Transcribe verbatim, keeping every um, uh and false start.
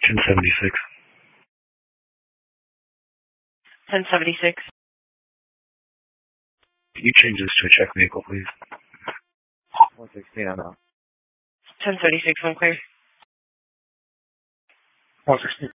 ten seventy-six. ten seventy-six. Can you change this to a check vehicle, please? one sixteen, I'm out. ten thirty-six, one clear. one sixteen.